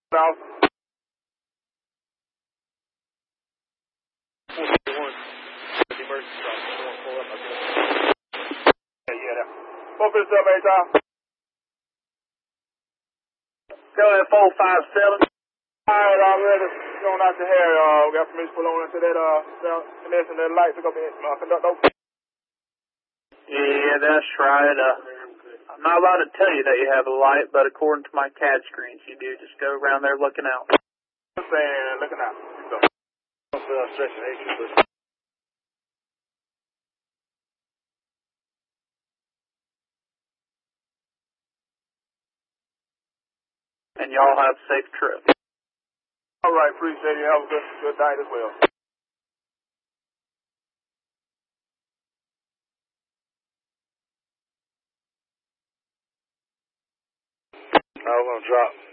South. 441. Emergency stop. Pull up, I guess. Yeah, that. 457, Tom. Tell that 457. Alright, already. Going out the hair. We got permission to pull on into that, connection, that light. Pick up the conductor. Yeah, that's right. I'm not allowed to tell you that you have a light, but according to my CAD screens, you do. Just go around there looking out. Saying, looking out. Stretching H. And y'all have a safe trip. All right, appreciate it. Have a good night as well. I'm going to drop.